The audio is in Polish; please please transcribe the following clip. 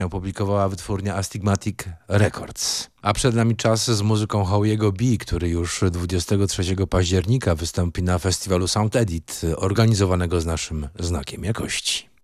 opublikowała wytwórnia Astigmatic Records. A przed nami czas z muzyką Howiego B, który już 23 października wystąpi na festiwalu Sound Edit, organizowanego z naszym znakiem jakości.